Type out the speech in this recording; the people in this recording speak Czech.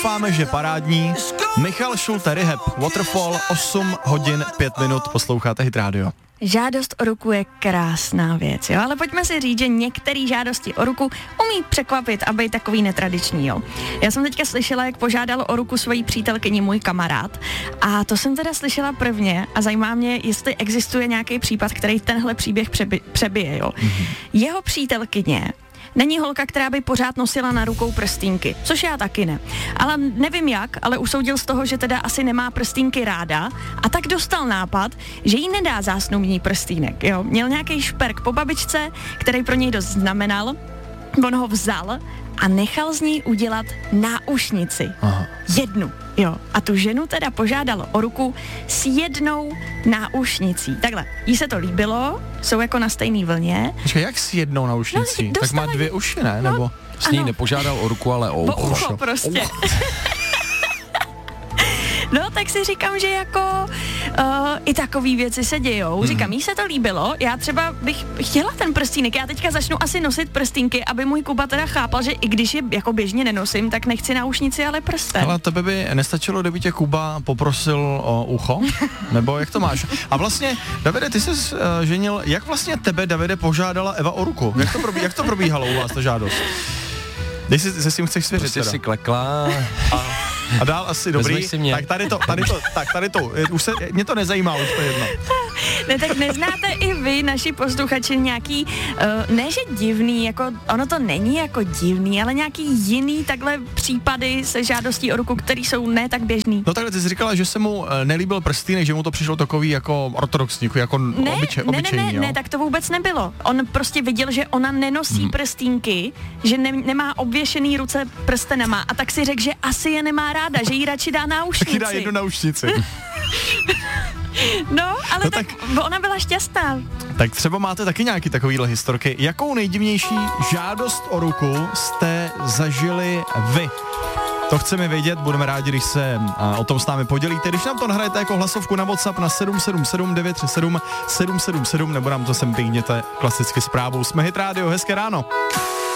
Doufáme, že parádní. Michal Schulte, Rehab, Waterfall, 8 hodin 5 minut, posloucháte Hit Radio. Žádost o ruku je krásná věc, jo, ale pojďme si říct, že některé žádosti o ruku umí překvapit a být takový netradiční, jo. Já jsem teďka slyšela, jak požádal o ruku svojí přítelkyni můj kamarád a to jsem teda slyšela prvně a zajímá mě, jestli existuje nějaký případ, který tenhle příběh přebije, jo. Jeho přítelkyně není holka, která by pořád nosila na rukou prstínky, což já taky ne. Ale nevím jak, ale usoudil z toho, že teda asi nemá prstínky ráda a tak dostal nápad, že jí nedá zásnubní prstýnek, jo. Měl nějaký šperk po babičce, který pro něj dost znamenal, on ho vzal a nechal z ní udělat náušnici. Aha. Jednu, jo. A tu ženu teda požádal o ruku s jednou náušnicí. Takhle, jí se to líbilo, jsou jako na stejný vlně. Počkej, jak s jednou náušnicí? No, tak má 2 uši, ne? No, Nebo? S ní nepožádal o ruku, ale o ucho prostě. No, tak si říkám, že jako i takový věci se dějou. Říkám, jí se to líbilo, já třeba bych chtěla ten prstínek, já teďka začnu asi nosit prstínky, aby můj Kuba teda chápal, že i když je jako běžně nenosím, tak nechci náušnici, ale prsten. Ale tebe by nestačilo, kdyby tě Kuba poprosil o ucho? Nebo jak to máš? A vlastně, Davide, ty jsi ženil, jak vlastně tebe, Davide, požádala Eva o ruku? Jak to probíhalo u vás, ta žádost? Když se s tím chceš svěřit prostě teda. si klekla A dál asi dobrý, tak tady to, už se, mě to nezajímá, už to je jedno. Ne, tak neznáte i vy, naši posluchači, nějaký, ne že divný, jako ono to není jako divný, ale nějaký jiný takhle případy se žádostí o ruku, který jsou ne tak běžný. No takhle, ty jsi říkala, že se mu nelíbil prstýnek, že mu to přišlo takový jako ortodoxní, jako obyčejný, ne, tak to vůbec nebylo. On prostě viděl, že ona nenosí prstínky, že nemá obvěšený ruce prstenama a tak si řekl, že asi je nemá ráda, že jí radši dá náušnici. Taky dá jednu náušnici. No, ale tak ona byla šťastná. Tak třeba máte taky nějaký takovýhle historky. Jakou nejdivnější žádost o ruku jste zažili vy? To chceme vědět, budeme rádi, když se o tom s námi podělíte. Když nám to nahrajete jako hlasovku na WhatsApp na 777 937 777, nebo nám to sem pingněte klasicky zprávou. Jsme Hit Radio, hezké ráno.